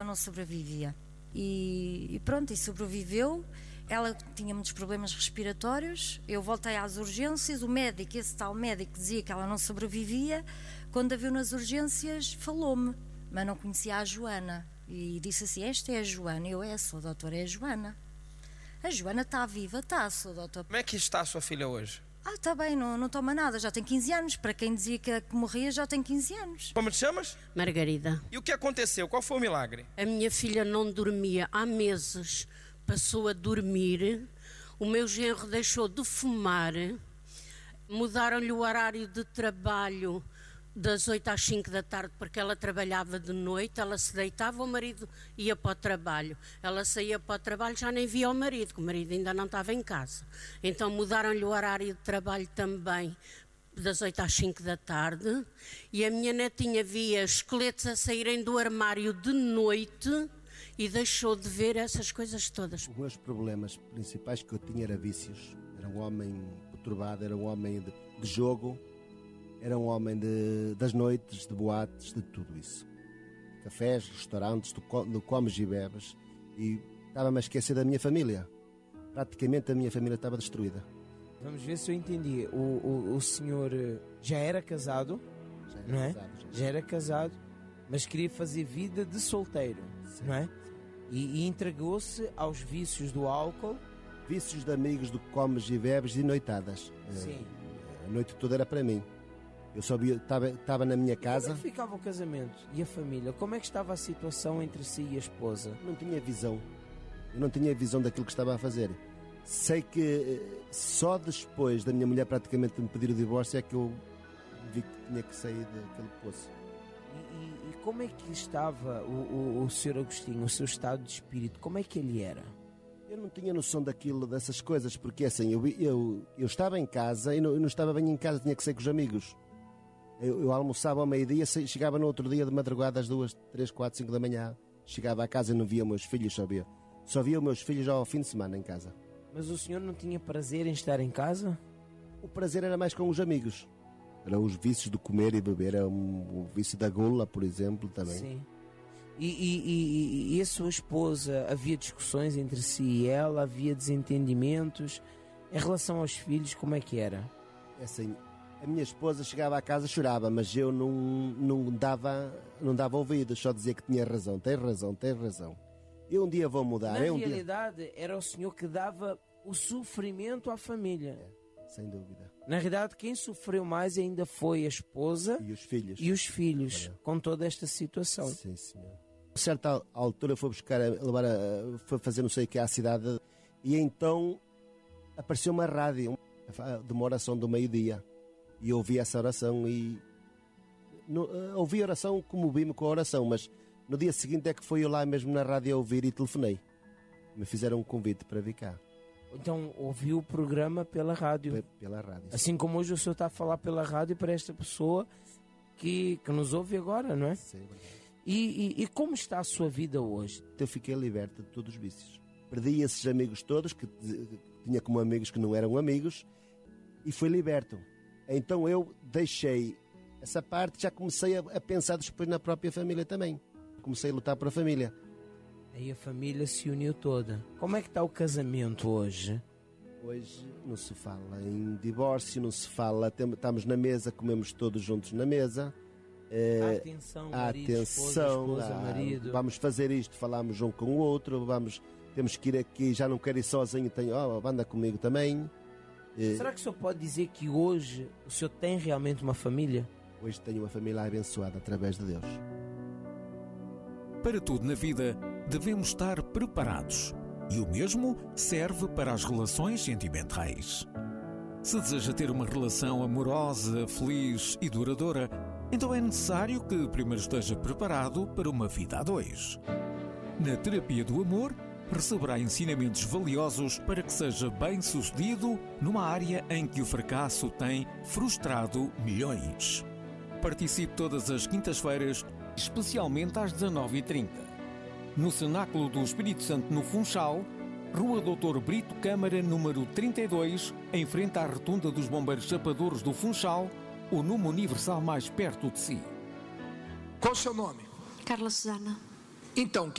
não sobrevivia. E pronto, e sobreviveu. Ela tinha muitos problemas respiratórios. Eu voltei às urgências. O médico, esse tal médico, dizia que ela não sobrevivia. Quando a viu nas urgências, falou-me, mas não conhecia a Joana. E disse assim: esta é a Joana. Sou a doutora, é a Joana. A Joana está viva, sou a doutora. Como é que está a sua filha hoje? Está bem, não toma nada, já tem 15 anos. Para quem dizia que morria, já tem 15 anos. Como te chamas? Margarida. E o que aconteceu? Qual foi o milagre? A minha filha não dormia há meses, passou a dormir. O meu genro deixou de fumar. Mudaram-lhe o horário de trabalho das 8 às 5 da tarde, porque ela trabalhava de noite. Ela se deitava, o marido ia para o trabalho. Ela saía para o trabalho, já nem via o marido, que o marido ainda não estava em casa. Então mudaram-lhe o horário de trabalho também, das 8 às 5 da tarde. E a minha netinha via esqueletos a saírem do armário de noite e deixou de ver essas coisas todas. Os meus problemas principais que eu tinha eram vícios. Era um homem perturbado, era um homem de jogo. Era um homem das noites, de boates, de tudo isso. Cafés, restaurantes, de comes e bebes. E estava-me a esquecer da minha família. Praticamente a minha família estava destruída. Vamos ver se eu entendi. O senhor já era casado, não é? Já era casado, mas queria fazer vida de solteiro, sim, não é? E entregou-se aos vícios do álcool. Vícios de amigos, de comes e bebes e noitadas. Sim. A noite toda era para mim. Eu estava na minha casa. Como é que ficava o casamento e a família? Como é que estava a situação entre si e a esposa? Não tinha visão. Eu não tinha visão daquilo que estava a fazer. Sei que só depois da minha mulher praticamente me pedir o divórcio é que eu vi que tinha que sair daquele poço. E como é que estava o Sr. Agostinho, o seu estado de espírito? Como é que ele era? Eu não tinha noção dessas coisas, porque assim, eu estava em casa e não estava bem em casa, tinha que sair com os amigos. Eu almoçava ao meio-dia, chegava no outro dia de madrugada às 2, 3, 4, 5 da manhã. Chegava à casa e não via meus filhos, só via os meus filhos ao fim de semana em casa. Mas o senhor não tinha prazer em estar em casa? O prazer era mais com os amigos. Eram os vícios de comer e beber, era o vício da gula, por exemplo, também. Sim. E a sua esposa, havia discussões entre si e ela, havia desentendimentos? Em relação aos filhos, como é que era? É assim, a minha esposa chegava à casa e chorava, mas eu não dava ouvidos, só dizia que tinha razão, tens razão. Eu um dia vou mudar. Na realidade, era o senhor que dava o sofrimento à família. Sem dúvida. Na realidade, quem sofreu mais ainda foi a esposa e os filhos. Com toda esta situação. Sim, senhor. A certa altura foi foi fazer não sei o que à cidade, e então apareceu uma rádio de uma oração do meio-dia. E eu ouvi essa oração e ouvi a oração, comovi-me com a oração, mas no dia seguinte é que fui eu lá mesmo na rádio a ouvir e telefonei. Me fizeram um convite para vir cá. Então ouviu o programa pela rádio. Pela rádio. Assim como hoje o senhor está a falar pela rádio para esta pessoa que nos ouve agora, não é? Sim. E como está a sua vida hoje? Eu fiquei liberto de todos os vícios. Perdi esses amigos todos, que tinha como amigos que não eram amigos, e fui liberto. Então eu deixei essa parte, já comecei a pensar depois na própria família também. Comecei a lutar por a família. Aí a família se uniu toda. Como é que está o casamento hoje? Hoje não se fala em divórcio, não se fala, estamos na mesa, comemos todos juntos na mesa. Há atenção, marido, esposa, marido. Vamos fazer isto, falamos um com o outro, temos que ir aqui, já não quero ir sozinho, anda comigo também. Será que o senhor pode dizer que hoje o senhor tem realmente uma família? Hoje tenho uma família abençoada através de Deus. Para tudo na vida, devemos estar preparados. E o mesmo serve para as relações sentimentais. Se deseja ter uma relação amorosa, feliz e duradoura, então é necessário que primeiro esteja preparado para uma vida a dois. Na terapia do amor, receberá ensinamentos valiosos para que seja bem-sucedido numa área em que o fracasso tem frustrado milhões. Participe todas as quintas-feiras, especialmente às 19h30. No Cenáculo do Espírito Santo, no Funchal, Rua Doutor Brito Câmara, número 32, em frente à Rotunda dos Bombeiros Chapadores do Funchal, o número universal mais perto de si. Qual o seu nome? Carla Susana. Então,